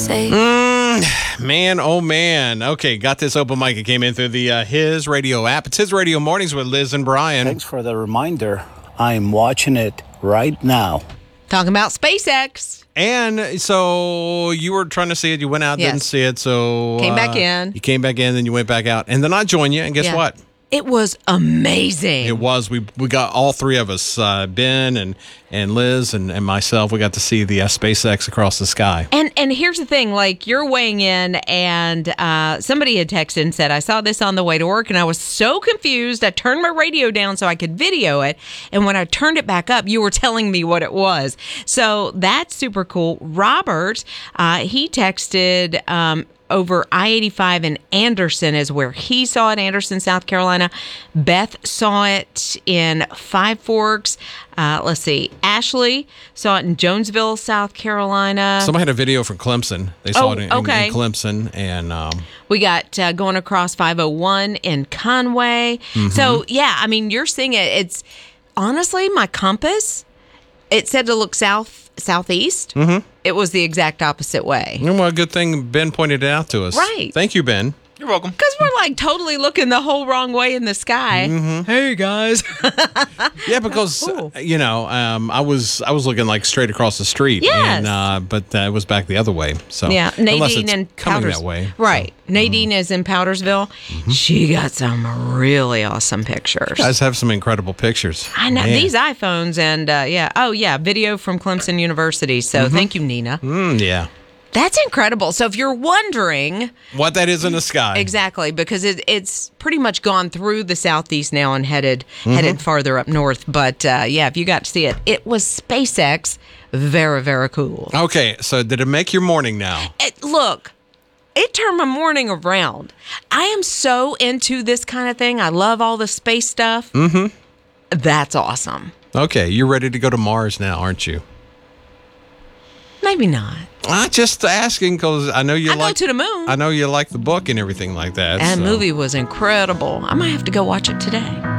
Man, oh man. Okay, got this open mic. It came in through the His Radio app. It's His Radio Mornings with Liz and Brian. Thanks for the reminder. I'm watching it right now. Talking about SpaceX. And so you were trying to see it. You went out, Yes. didn't see it. So Came back in. You came back in, then you went back out. And then I joined you. And guess Yeah. what? It was amazing. It was. We got all three of us, Ben and Liz and myself. We got to see the SpaceX across the sky. And here's the thing, like you're weighing in and somebody had texted and said, I saw this on the way to work and I was so confused. I turned my radio down so I could video it. And when I turned it back up, you were telling me what it was. So that's super cool. Robert, he texted over I-85 in Anderson is where he saw it, Anderson, South Carolina. Beth saw it in Five Forks. Let's see. Ashley saw it in Jonesville, South Carolina. Somebody had a video from Clemson. They saw it in okay. Clemson. And We got going across 501 in Conway. So, yeah, I mean, you're seeing it. It's honestly, my compass, it said to look southeast. It was the exact opposite way. well, good thing Ben pointed it out to us. Right. Thank you, Ben. You're welcome. Because we're like totally looking the whole wrong way in the sky. Hey, guys. Yeah, because I was looking like straight across the street. Yes. And, but it was back the other way. So Yeah, unless Nadine it's in coming Powders. that way. Right. Nadine is in Powdersville. She got some really awesome pictures. You guys have some incredible pictures. I know Man. these iPhones and video from Clemson University. So thank you, Nina. Yeah. That's incredible. So if you're wondering What that is in the sky. exactly, because it's pretty much gone through the southeast now and headed farther up north. But if you got to see it, it was SpaceX. Very, very cool. Okay, so did it make your morning now? Look, it turned my morning around. I am so into this kind of thing. I love all the space stuff. That's awesome. Okay, you're ready to go to Mars now, aren't you? Maybe not. I'm just asking because I know you I go like to the moon. I know you like the book and everything like that. That so. movie was incredible. I might have to go watch it today.